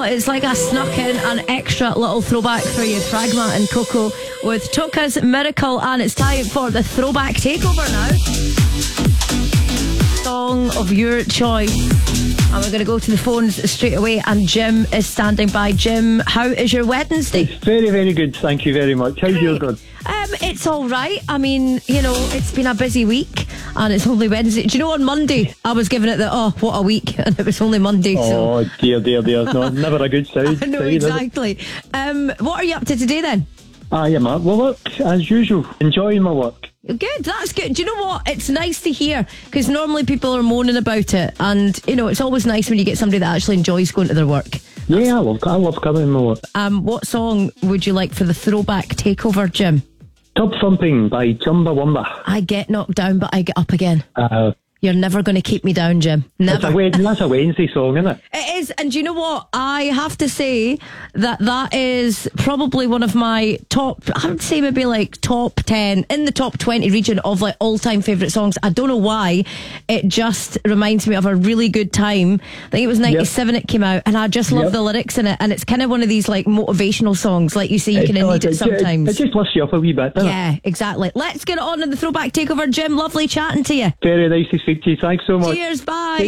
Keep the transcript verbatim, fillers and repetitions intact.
It's like I snuck in an extra little throwback for you, Fragma and Coco with Toka's Miracle, and it's time for the throwback takeover now. Song of your choice. And we're going to go to the phones straight away, and Jim is standing by. Jim, how is your Wednesday? It's very, very good. Thank you very much. How's your good? Um, it's all right. I mean, you know, it's been a busy week, and it's only Wednesday. Do you know, on Monday I was giving it the oh, what a week, and it was only Monday. Oh so. dear, dear, dear. No, never a good side. I know, side, exactly. Um, what are you up to today then? Ah, yeah, man. Well, look, as usual, enjoying my work. Good, that's good. Do you know what? It's nice to hear, because normally people are moaning about it, and you know, it's always nice when you get somebody that actually enjoys going to their work. Yeah, I love, I love coming my work. Um, what song would you like for the throwback takeover, Jim? Tub Thumping by Chumbawamba. I get knocked down, but I get up again. Uh, You're never going to keep me down, Jim. Never. That's a, Wed- that's a Wednesday song, isn't it? It is, and do you know what? I have to say that that is probably one of my top, I would say maybe like top ten, in the top twenty region of like all-time favourite songs. I don't know why. It just reminds me of a really good time. I think it was ninety-seven yep. it came out, and I just love yep. the lyrics in it, and it's kind of one of these like motivational songs, like you say, you kind of need it sometimes. It, it just lifts you up a wee bit, doesn't yeah, it? exactly. Let's get it on in the throwback takeover, Jim. Lovely chatting to you. Very nice to speak to you. Thanks so much. Cheers, bye.